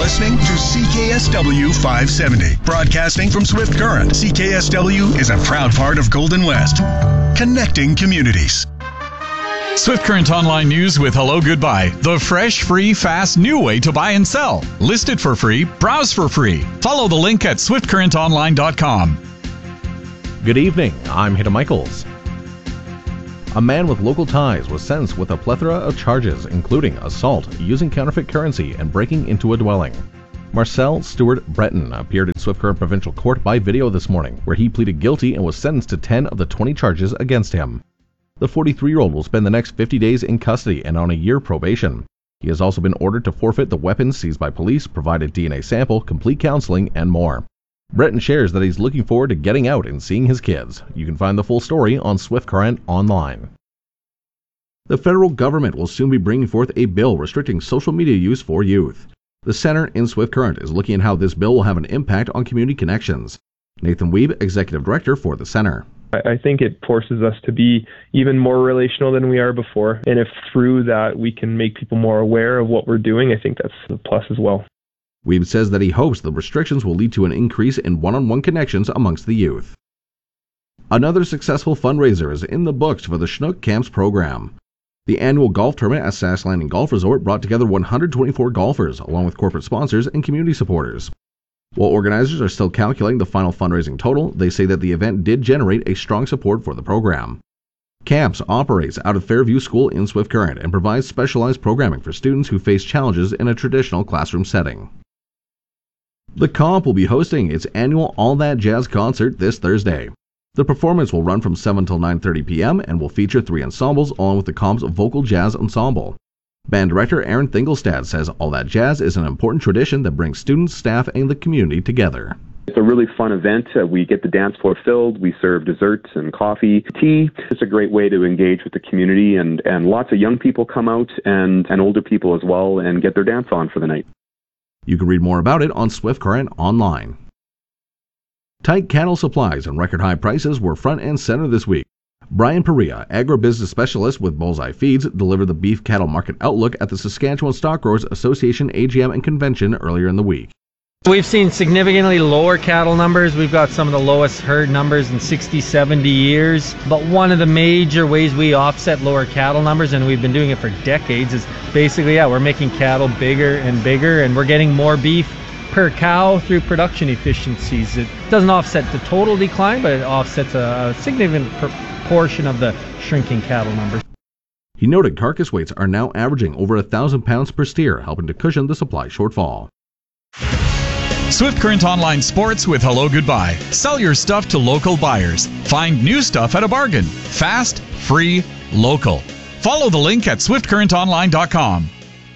listening to CKSW 570. Broadcasting from Swift Current, CKSW is a proud part of Golden West. Connecting communities. Swift Current Online News with Hello Goodbye. The fresh, free, fast, new way to buy and sell. List it for free. Browse for free. Follow the link at swiftcurrentonline.com. Good evening. I'm Hida Michaels. A man with local ties was sentenced with a plethora of charges, including assault, using counterfeit currency, and breaking into a dwelling. Marcel Stewart Breton appeared in Swift Current Provincial Court by video this morning, where he pleaded guilty and was sentenced to 10 of the 20 charges against him. The 43-year-old will spend the next 50 days in custody and on a year probation. He has also been ordered to forfeit the weapons seized by police, provide a DNA sample, complete counseling, and more. Breton shares that he's looking forward to getting out and seeing his kids. You can find the full story on Swift Current Online. The federal government will soon be bringing forth a bill restricting social media use for youth. The Center in Swift Current is looking at how this bill will have an impact on community connections. Nathan Weeb, Executive Director for the Center. I think it forces us to be even more relational than we are before. And if through that we can make people more aware of what we're doing, I think that's a plus as well. Weeb says that he hopes the restrictions will lead to an increase in one-on-one connections amongst the youth. Another successful fundraiser is in the books for the Chinook Camps program. The annual golf tournament at Sask Landing Golf Resort brought together 124 golfers, along with corporate sponsors and community supporters. While organizers are still calculating the final fundraising total, they say that the event did generate a strong support for the program. Camps operates out of Fairview School in Swift Current and provides specialized programming for students who face challenges in a traditional classroom setting. The Comp will be hosting its annual All That Jazz concert this Thursday. The performance will run from 7 till 9:30 p.m. and will feature 3 ensembles along with the Comp's vocal jazz ensemble. Band director Aaron Thingelstad says All That Jazz is an important tradition that brings students, staff, and the community together. It's a really fun event. We get the dance floor filled. We serve desserts and coffee, tea. It's a great way to engage with the community, and lots of young people come out and older people as well and get their dance on for the night. You can read more about it on Swift Current Online. Tight cattle supplies and record high prices were front and center this week. Brian Perea, agribusiness specialist with Bullseye Feeds, delivered the beef cattle market outlook at the Saskatchewan Stock Growers Association AGM and convention earlier in the week. We've seen significantly lower cattle numbers. We've got some of the lowest herd numbers in 60, 70 years. But one of the major ways we offset lower cattle numbers, and we've been doing it for decades, is basically, we're making cattle bigger and bigger, and we're getting more beef per cow through production efficiencies. It doesn't offset the total decline, but it offsets a significant proportion of the shrinking cattle numbers. He noted carcass weights are now averaging over 1,000 pounds per steer, helping to cushion the supply shortfall. Swift Current Online Sports with Hello Goodbye. Sell your stuff to local buyers. Find new stuff at a bargain. Fast, free, local. Follow the link at swiftcurrentonline.com.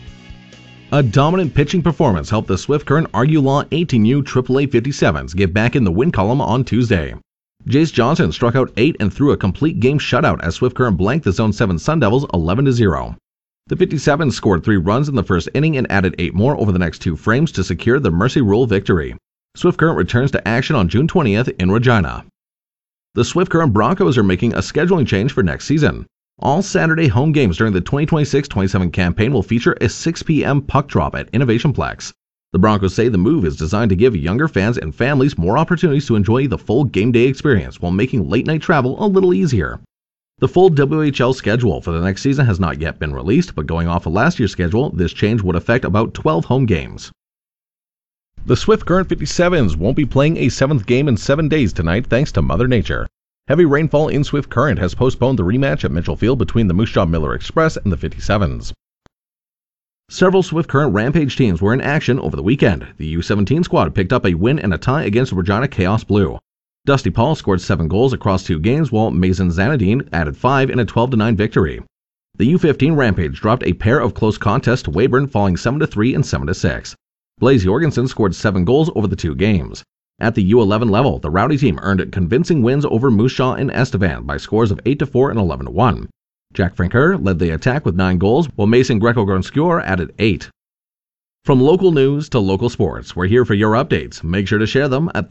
A dominant pitching performance helped the Swift Current Argue-Law 18U AAA 57s get back in the win column on Tuesday. Jace Johnson struck out 8 and threw a complete game shutout as Swift Current blanked the Zone 7 Sun Devils 11-0. The 57s scored 3 runs in the first inning and added 8 more over the next 2 frames to secure the Mercy Rule victory. Swift Current returns to action on June 20th in Regina. The Swift Current Broncos are making a scheduling change for next season. All Saturday home games during the 2026-27 campaign will feature a 6 p.m. puck drop at Innovationplex. The Broncos say the move is designed to give younger fans and families more opportunities to enjoy the full game day experience while making late-night travel a little easier. The full WHL schedule for the next season has not yet been released, but going off of last year's schedule, this change would affect about 12 home games. The Swift Current 57s won't be playing a 7th game in 7 days tonight thanks to Mother Nature. Heavy rainfall in Swift Current has postponed the rematch at Mitchell Field between the Moose Jaw Miller Express and the 57s. Several Swift Current Rampage teams were in action over the weekend. The U17 squad picked up a win and a tie against Regina Chaos Blue. Dusty Paul scored 7 goals across 2 games, while Mason Zanadine added 5 in a 12-9 victory. The U15 Rampage dropped a pair of close contests to Weyburn, falling 7-3 and 7-6. Blaze Jorgensen scored 7 goals over the 2 games. At the U11 level, the Rowdy team earned convincing wins over Moose Jaw and Estevan by scores of 8-4 and 11-1. Jack Franker led the attack with 9 goals, while Mason Greco-Gronskior added 8. From local news to local sports, we're here for your updates. Make sure to share them at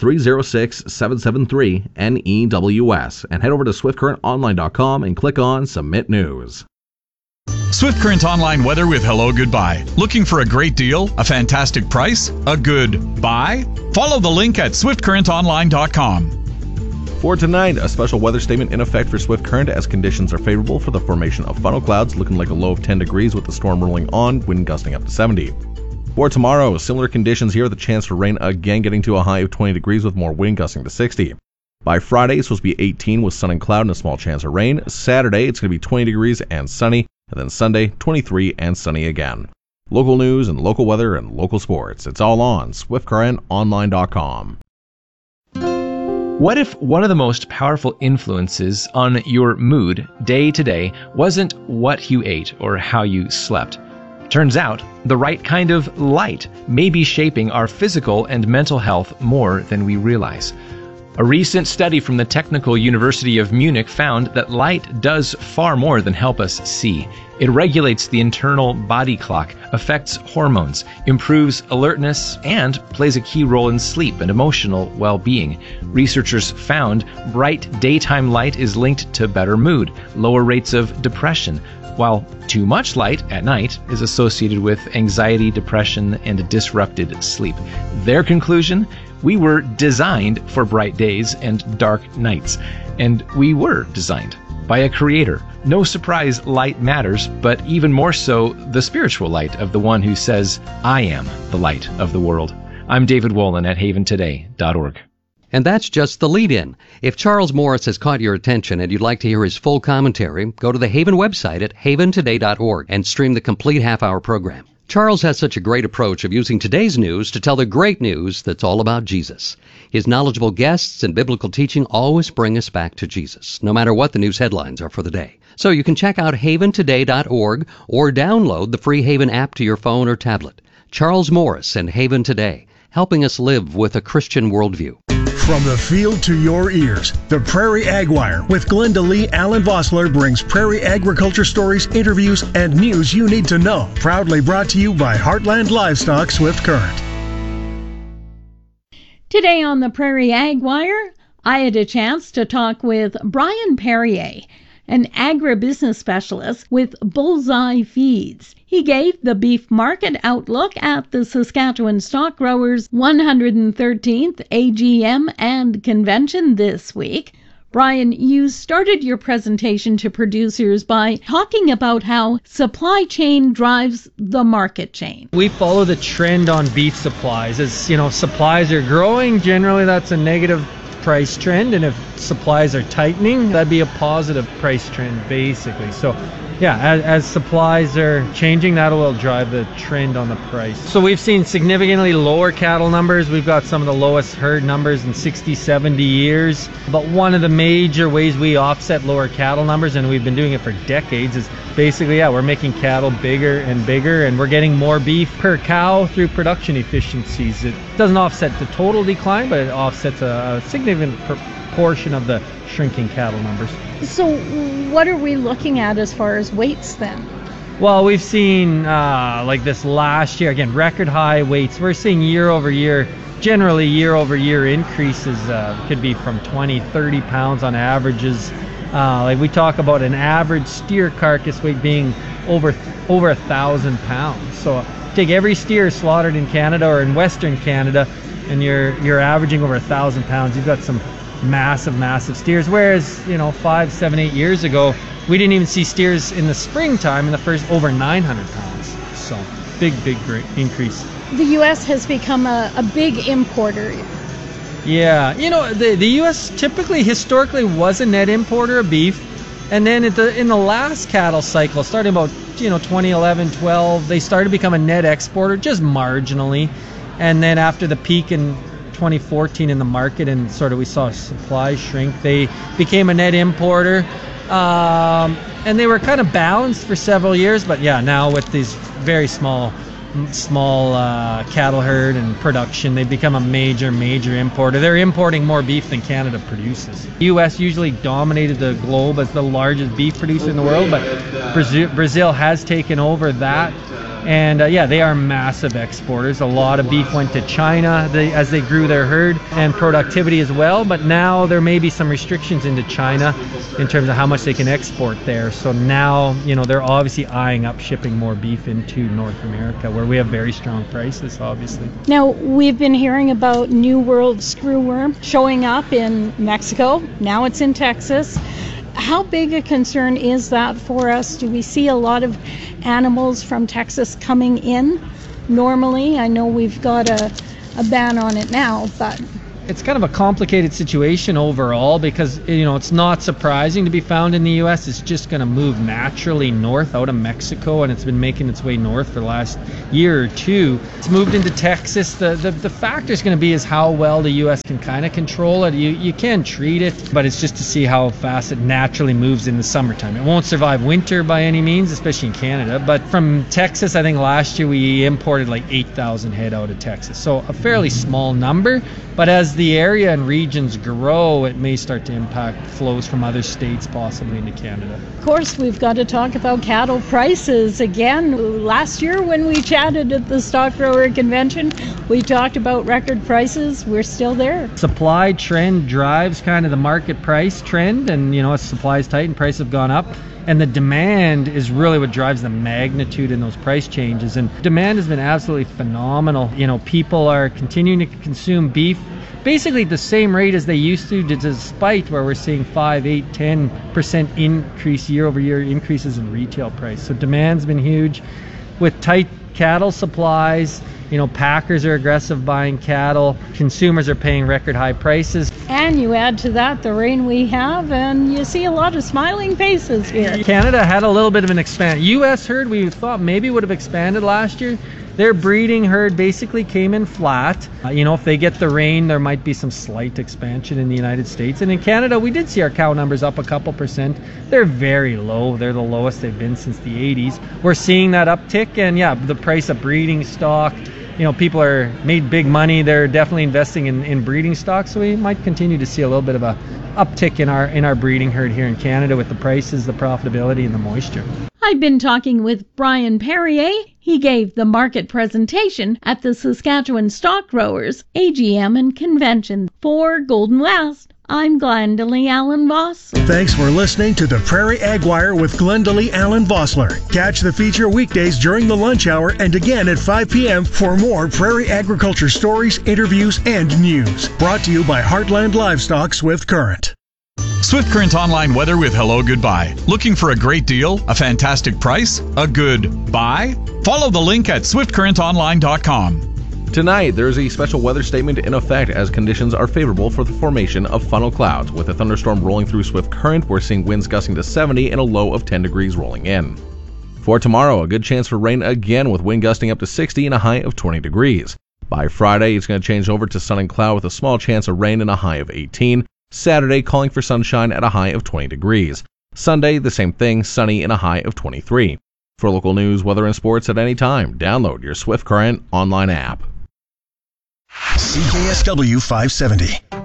306-773-NEWS and head over to swiftcurrentonline.com and click on Submit News. Swift Current Online weather with Hello Goodbye. Looking for a great deal? A fantastic price? A good buy? Follow the link at swiftcurrentonline.com. For tonight, a special weather statement in effect for Swift Current as conditions are favorable for the formation of funnel clouds, looking like a low of 10 degrees with the storm rolling on, wind gusting up to 70. For tomorrow, similar conditions here with a chance for rain again, getting to a high of 20 degrees with more wind gusting to 60. By Friday, it's supposed to be 18 with sun and cloud and a small chance of rain. Saturday, it's going to be 20 degrees and sunny. And then Sunday, 23 and sunny again. Local news and local weather and local sports. It's all on SwiftCurrentOnline.com. What if one of the most powerful influences on your mood day to day wasn't what you ate or how you slept? Turns out, the right kind of light may be shaping our physical and mental health more than we realize. A recent study from the Technical University of Munich found that light does far more than help us see. It regulates the internal body clock, affects hormones, improves alertness, and plays a key role in sleep and emotional well-being. Researchers found bright daytime light is linked to better mood, lower rates of depression, while too much light at night is associated with anxiety, depression, and disrupted sleep. Their conclusion? We were designed for bright days and dark nights, and we were designed by a creator. No surprise light matters, but even more so the spiritual light of the one who says, I am the light of the world. I'm David Wolin at haventoday.org. And that's just the lead-in. If Charles Morris has caught your attention and you'd like to hear his full commentary, go to the Haven website at haventoday.org and stream the complete half-hour program. Charles has such a great approach of using today's news to tell the great news that's all about Jesus. His knowledgeable guests and biblical teaching always bring us back to Jesus, no matter what the news headlines are for the day. So you can check out haventoday.org or download the free Haven app to your phone or tablet. Charles Morris and Haven Today, helping us live with a Christian worldview. From the field to your ears, the Prairie Ag Wire with Glenda Lee Allen Vossler brings prairie agriculture stories, interviews, and news you need to know. Proudly brought to you by Heartland Livestock Swift Current. Today on the Prairie Ag Wire, I had a chance to talk with Brian Perrier, an agribusiness specialist with Bullseye Feeds. He gave the beef market outlook at the Saskatchewan Stock Growers 113th AGM and convention this week. Brian, you started your presentation to producers by talking about how supply chain drives the market chain. We follow the trend on beef supplies. As supplies are growing, generally that's a negative price trend, and if supplies are tightening, that'd be a positive price trend basically. So yeah, as supplies are changing, that will drive the trend on the price. So we've seen significantly lower cattle numbers. We've got some of the lowest herd numbers in 60, 70 years. But one of the major ways we offset lower cattle numbers, and we've been doing it for decades, is basically, we're making cattle bigger and bigger, and we're getting more beef per cow through production efficiencies. It doesn't offset the total decline, but it offsets a significant portion of the shrinking cattle numbers. So what are we looking at as far as weights then? Well, we've seen like this last year, again, record high weights. We're seeing year over year, generally year over year increases, could be from 20, 30 pounds on averages. Like we talk about an average steer carcass weight being over 1,000 pounds. So take every steer slaughtered in Canada or in Western Canada, and you're averaging over 1,000 pounds. You've got some massive steers, whereas 5, 7, 8 years ago we didn't even see steers in the springtime in the first over 900 pounds. So big increase. The U.S. has become a big importer. Yeah, the U.S. typically historically was a net importer of beef, and then in the last cattle cycle, starting about 2011, 12, they started to become a net exporter just marginally, and then after the peak in 2014 in the market and we saw supply shrink, they became a net importer, and they were kind of balanced for several years. But yeah, now with these very small cattle herd and production, they've become a major importer. They're importing more beef than Canada produces. The U.S. usually dominated the globe as the largest beef producer in the world, but Brazil has taken over that And they are massive exporters. A lot of beef went to China as they grew their herd and productivity as well. But now there may be some restrictions into China in terms of how much they can export there. So now, they're obviously eyeing up shipping more beef into North America, where we have very strong prices, obviously. Now, we've been hearing about New World screwworm showing up in Mexico. Now it's in Texas. How big a concern is that for us? Do we see a lot of animals from Texas coming in normally? I know we've got a ban on it now, but... It's kind of a complicated situation overall because, it's not surprising to be found in the U.S. It's just going to move naturally north out of Mexico, and it's been making its way north for the last year or two. It's moved into Texas. The factor is going to be is how well the U.S. can kind of control it. You can treat it, but it's just to see how fast it naturally moves in the summertime. It won't survive winter by any means, especially in Canada. But from Texas, I think last year we imported like 8,000 head out of Texas. So a fairly small number, but as the area and regions grow, it may start to impact flows from other states, possibly into Canada. Of course, we've got to talk about cattle prices again. Last year when we chatted at the Stock Grower Convention, we talked about record prices. We're still there. Supply trend drives kind of the market price trend, and as supply is tight and prices have gone up. And the demand is really what drives the magnitude in those price changes. And demand has been absolutely phenomenal. People are continuing to consume beef basically at the same rate as they used to, despite where we're seeing 5, 8, 10% increase year-over-year increases in retail price. So demand's been huge. With tight cattle supplies, packers are aggressive buying cattle, consumers are paying record high prices. And you add to that the rain we have, and you see a lot of smiling faces here. Canada had a little bit of an expand. U.S. herd we thought maybe would have expanded last year. Their breeding herd basically came in flat. If they get the rain, there might be some slight expansion in the United States. And in Canada, we did see our cow numbers up a couple percent. They're very low. They're the lowest they've been since the 80s. We're seeing that uptick, and the price of breeding stock, people are made big money. They're definitely investing in breeding stock, so we might continue to see a little bit of a uptick in our breeding herd here in Canada with the prices, the profitability, and the moisture. I've been talking with Brian Perrier. He gave the market presentation at the Saskatchewan Stock Growers AGM and Convention. For Golden West, I'm Glendalee Allen Vossler. Thanks for listening to the Prairie Ag Wire with Glendalee Allen Vossler. Catch the feature weekdays during the lunch hour and again at 5 p.m. for more prairie agriculture stories, interviews, and news. Brought to you by Heartland Livestock Swift Current. Swift Current Online weather with Hello Goodbye. Looking for a great deal, a fantastic price, a good buy? Follow the link at swiftcurrentonline.com. Tonight, there is a special weather statement in effect as conditions are favorable for the formation of funnel clouds. With a thunderstorm rolling through Swift Current, we're seeing winds gusting to 70 and a low of 10 degrees rolling in. For tomorrow, a good chance for rain again with wind gusting up to 60 and a high of 20 degrees. By Friday, it's going to change over to sun and cloud with a small chance of rain and a high of 18. Saturday, calling for sunshine at a high of 20 degrees. Sunday, the same thing, sunny and a high of 23. For local news, weather, and sports at any time, download your Swift Current online app. CKSW 570.